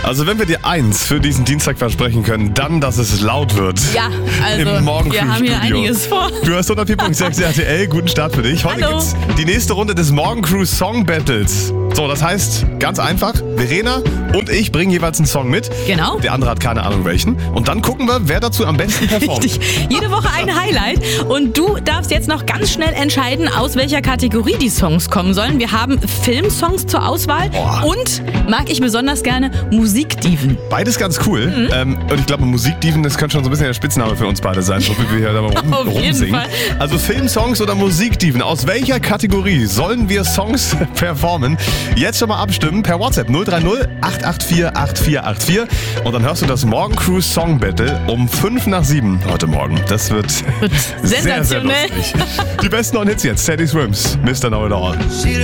Also wenn wir dir eins für diesen Dienstag versprechen können, dann, dass es laut wird. Ja, also Im Morgencrew wir haben hier Studio. einiges vor. Du hast 104.6 RTL, guten Start für dich. Heute Hallo. gibt's die nächste Runde des Morgencrew Song Battles. So, das heißt, ganz einfach, Verena und ich bringen jeweils einen Song mit. Genau. Der andere hat keine Ahnung welchen. Und dann gucken wir, wer dazu am besten performt. Richtig. Jede Woche ein Highlight. Und du darfst jetzt noch ganz schnell entscheiden, aus welcher Kategorie die Songs kommen sollen. Wir haben Filmsongs zur Auswahl und, mag ich besonders gerne, Musikdiven. Beides ganz cool. Und ich glaube, Musikdiven, das könnte schon so ein bisschen der Spitzname für uns beide sein, so wie wir hier da mal Auf jeden rumsingen. Fall. Also Filmsongs oder Musikdiven, aus welcher Kategorie sollen wir Songs performen? Jetzt schon mal abstimmen per WhatsApp 030 884 8484 und dann hörst du das Morgencrew Song Battle um 7:05 heute Morgen. Das wird sehr, sehr sensationell. lustig. Die besten neuen Hits jetzt, Teddy Swims, Mr. Know It All.